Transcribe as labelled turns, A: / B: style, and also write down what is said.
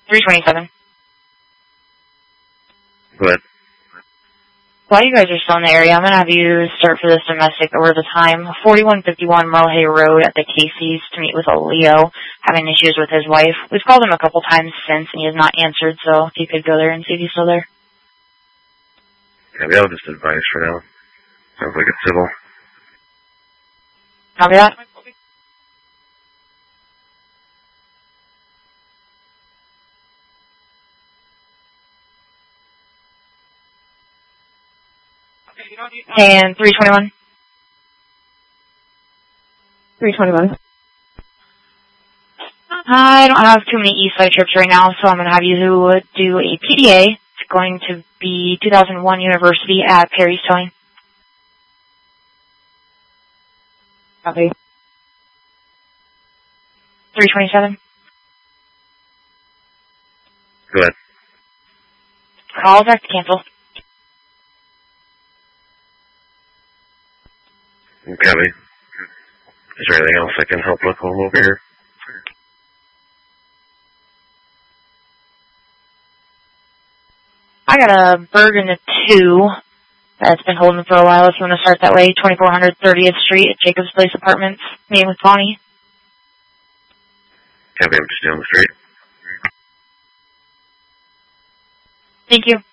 A: 327.
B: Go ahead.
A: While you guys are still in the area, I'm going to have you start for this domestic over the time. 4151 Merle Hay Road at the Casey's to meet with a Leo having issues with his wife. We've called him a couple times since and he has not answered, so if you could go there and see if he's still there.
B: Yeah, I'll just advise for now. Sounds like it's civil.
A: Copy that? And 321.
C: 321.
A: I don't have too many east side trips right now, so I'm going to have you do a PDA. It's going to be 2001 University at Perry's Towing.
C: Copy.
A: 327.
B: Go ahead.
A: Calls are canceled.
B: Copy. Is there anything else I can help with while I'm over here?
A: I got a Bergen 2 that's been holding for a while if you want to start that way. 2400 30th Street at Jacobs Place Apartments. Meeting with Bonnie.
B: Copy, I'm just down the street.
A: Thank you.